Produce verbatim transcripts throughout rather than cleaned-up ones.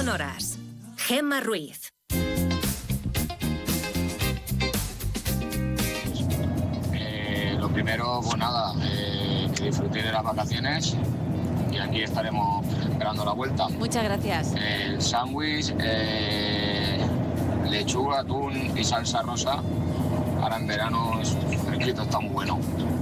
sonoras. Gemma Ruiz. Eh, lo primero, pues nada, eh, que disfrutéis de las vacaciones y aquí estaremos esperando la vuelta. Muchas gracias. El sándwich, eh, lechuga, atún y salsa rosa. Ahora en verano es fresquito, está muy bueno.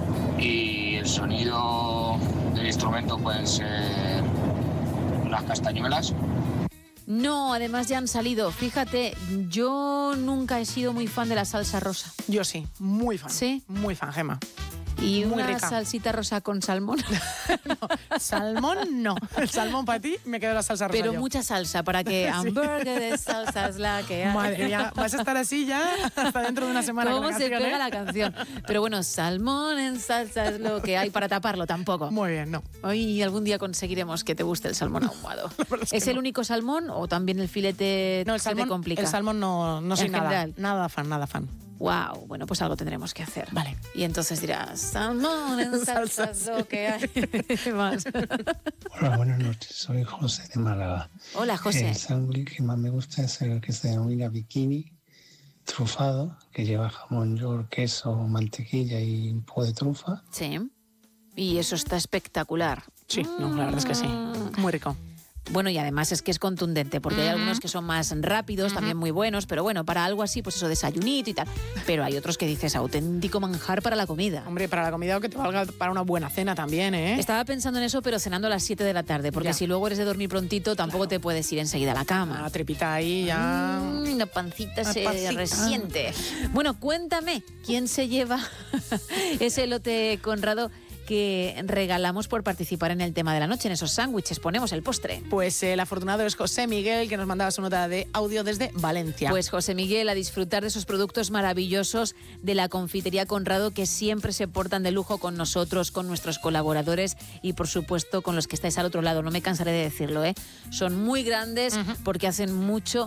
Y el sonido del instrumento pueden ser unas castañuelas. No, además ya han salido. Fíjate, yo nunca he sido muy fan de la salsa rosa. Yo sí, muy fan. ¿Sí? Muy fan, Gemma. ¿Y Muy una rica. salsita rosa con salmón? No, salmón no. El salmón para ti, me quedo la salsa rosa. Pero yo. mucha salsa para que Sí. hamburger de salsa es la que hay. Madre mía, vas a estar así ya hasta dentro de una semana. ¿Cómo con la se canción, pega eh? la canción? Pero bueno, salmón en salsa es lo que hay para taparlo tampoco. Muy bien, no. Hoy algún día conseguiremos que te guste el salmón ahumado. es ¿Es que el no. único salmón o también el filete No, el se te salmón, complica? el salmón no, no soy En nada, general. nada fan, nada fan. Wow, bueno, pues algo tendremos que hacer. Vale. Y entonces dirás, salmón en salsa es lo que hay. Más. Hola, buenas noches. Soy José de Málaga. Hola, José. El sándwich que más me gusta es el que se denomina bikini trufado, que lleva jamón york, queso, mantequilla y un poco de trufa. Sí. Y eso está espectacular. Sí, no, la verdad es que sí. Muy rico. Bueno, y además es que es contundente, porque hay algunos que son más rápidos, también muy buenos, pero bueno, para algo así, pues eso, desayunito y tal. Pero hay otros que dices, auténtico manjar para la comida. Hombre, para la comida o que te valga para una buena cena también, ¿eh? Estaba pensando en eso, pero cenando a las siete de la tarde, porque Ya. si luego eres de dormir prontito, tampoco te puedes ir enseguida a la cama. La trepita ahí ya... Mm, la pancita La se pancita. resiente. Bueno, cuéntame, ¿quién se lleva ese lote Conrado que regalamos por participar en el tema de la noche, en esos sándwiches? Ponemos el postre. Pues el afortunado es José Miguel, que nos mandaba su nota de audio desde Valencia. Pues José Miguel, a disfrutar de esos productos maravillosos de la confitería Conrado, que siempre se portan de lujo con nosotros, con nuestros colaboradores y por supuesto con los que estáis al otro lado. No me cansaré de decirlo, ¿eh? Son muy grandes uh-huh. porque hacen mucho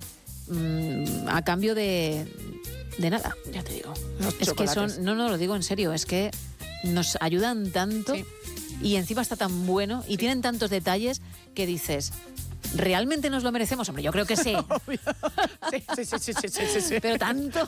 mmm, a cambio de, de nada. Ya te digo. Es que son, no, no, lo digo en serio, es que nos ayudan tanto sí. y encima está tan bueno y sí. tienen tantos detalles que dices, ¿realmente nos lo merecemos? Hombre, yo creo que sí. sí, sí, sí, sí, sí, sí, sí. Pero tanto.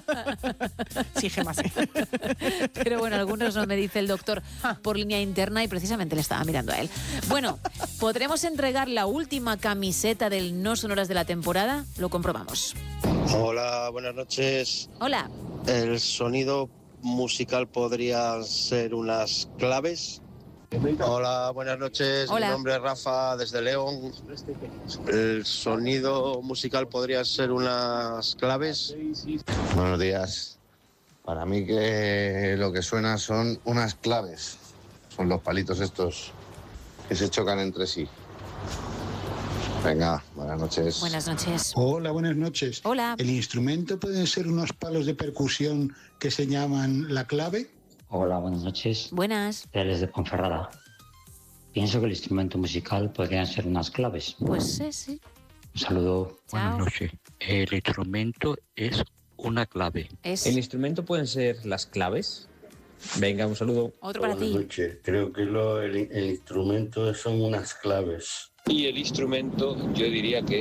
Sí, Gemma, sí. Pero bueno, algunos nos me dice el doctor por línea interna y precisamente le estaba mirando a él. Bueno, ¿podremos entregar la última camiseta del No Sonoras de la temporada? Lo comprobamos. Hola, buenas noches. Hola. El sonido musical podría ser unas claves. Hola, buenas noches. Hola. Mi nombre es Rafa, desde León. El sonido musical podría ser unas claves. Buenos días. Para mí que lo que suena son unas claves. Son los palitos estos que se chocan entre sí. Venga, buenas noches. Buenas noches. Hola, buenas noches. Hola. ¿El instrumento pueden ser unos palos de percusión que se llaman la clave? Hola, buenas noches. Buenas. Desde de Ponferrada. Pienso que el instrumento musical podrían ser unas claves. Pues sí, sí. Un saludo. Chao. Buenas noches. El instrumento es una clave. Es... ¿El instrumento pueden ser las claves? Venga, un saludo. Otro para Buenas ti. Noches. Creo que lo, el, el instrumento son unas claves. Y el instrumento, yo diría que